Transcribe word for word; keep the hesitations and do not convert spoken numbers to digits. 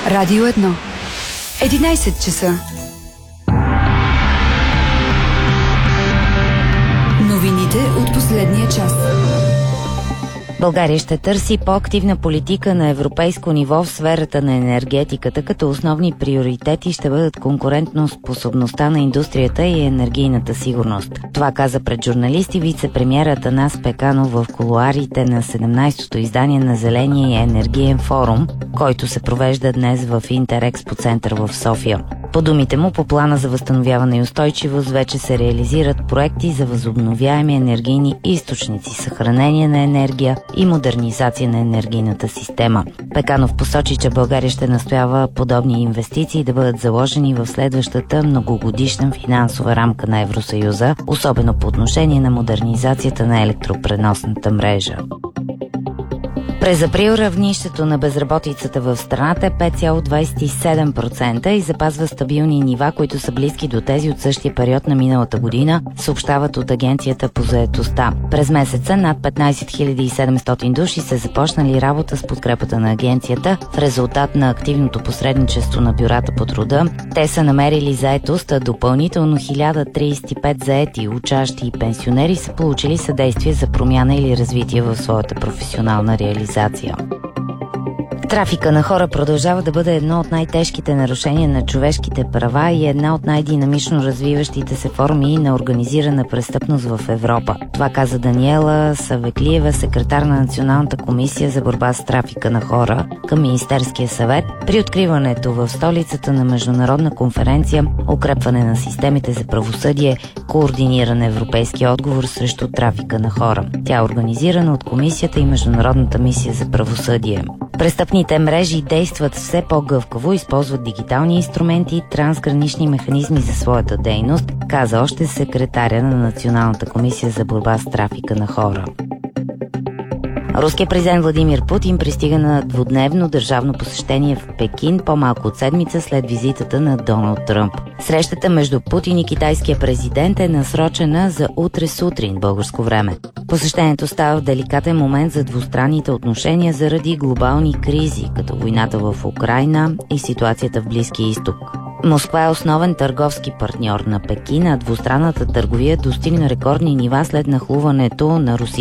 Радио едно. единайсет часа. Новините от последния час. България ще търси по-активна политика на европейско ниво в сферата на енергетиката, като основни приоритети ще бъдат конкурентно способността на индустрията и енергийната сигурност. Това каза пред журналисти вице-премиерът Атанас Пеканов в кулоарите на седемнайсетото издание на Зеления енергиен форум, който се провежда днес в Интерекспо център в София. По думите му, по плана за възстановяване и устойчивост вече се реализират проекти за възобновяеми енергийни източници, съхранение на енергия и модернизация на енергийната система. Пеканов посочи, че България ще настоява подобни инвестиции да бъдат заложени в следващата многогодишна финансова рамка на Евросъюза, особено по отношение на модернизацията на електропреносната мрежа. През април равнището на безработицата в страната е пет цяло двайсет и седем процента и запазва стабилни нива, които са близки до тези от същия период на миналата година, съобщават от Агенцията по заетостта. През месеца над петнайсет хиляди и седемстотин души са започнали работа с подкрепата на агенцията. В резултат на активното посредничество на бюрата по труда, те са намерили заетост, а допълнително хиляда трийсет и пет заети, учащи и пенсионери са получили съдействие за промяна или развитие в своята професионална реализация. Трафика на хора продължава да бъде едно от най-тежките нарушения на човешките права и една от най-динамично развиващите се форми на организирана престъпност в Европа. Това каза Даниела Савеклиева, секретар на Националната комисия за борба с трафика на хора към Министерския съвет, при откриването в столицата на международна конференция "Укрепване на системите за правосъдие, координиран европейски отговор срещу трафика на хора". Тя е организирана от Комисията и Международната мисия за правосъдие. Престъпните мрежи действат все по-гъвкаво, използват дигитални инструменти и трансгранични механизми за своята дейност, каза още секретаря на Националната комисия за борба с трафика на хора. Руският президент Владимир Путин пристига на двудневно държавно посещение в Пекин по-малко от седмица след визитата на Доналд Тръмп. Срещата между Путин и китайския президент е насрочена за утре сутрин българско време. Посещението става в деликатен момент за двустранните отношения заради глобални кризи, като войната в Украйна и ситуацията в Близкия изток. Москва е основен търговски партньор на Пекин, а двустранната търговия достигна рекордни нива след нахлуването на Русия